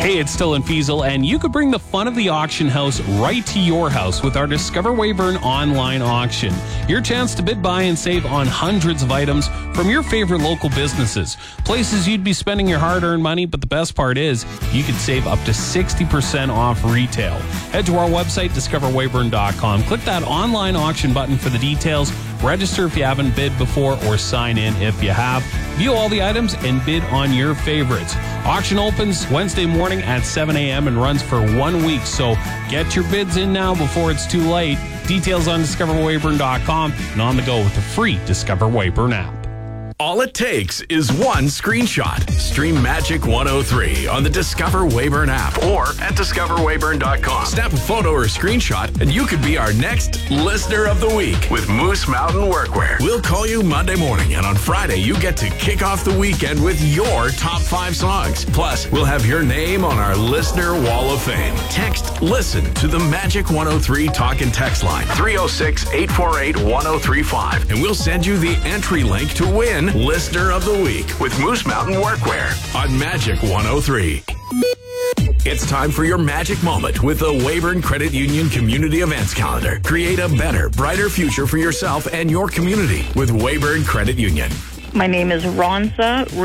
Hey, it's Dylan Fiesel, and you could bring the fun of the auction house right to your house with our Discover Weyburn online auction. Your chance to bid, buy, and save on hundreds of items from your favorite local businesses. Places you'd be spending your hard-earned money, but the best part is you could save up to 60% off retail. Head to our website, discoverweyburn.com. Click that online auction button for the details. Register if you haven't bid before or sign in if you have. View all the items and bid on your favorites. Auction opens Wednesday morning at 7 a.m. and runs for 1 week, so get your bids in now before it's too late. Details on discoverweyburn.com and on the go with the free Discover Weyburn app. All it takes is one screenshot. Stream Magic 103 on the Discover Weyburn app or at discoverweyburn.com. Snap a photo or screenshot and you could be our next Listener of the Week with Moose Mountain Workwear. We'll call you Monday morning, and on Friday you get to kick off the weekend with your top 5 songs. Plus, we'll have your name on our Listener Wall of Fame. Text LISTEN to the Magic 103 talk and text line 306-848-1035 and we'll send you the entry link to win Listener of the Week with Moose Mountain Workwear on Magic 103. It's time for your magic moment with the Weyburn Credit Union Community Events Calendar. Create a better, brighter future for yourself and your community with Weyburn Credit Union. My name is Ronza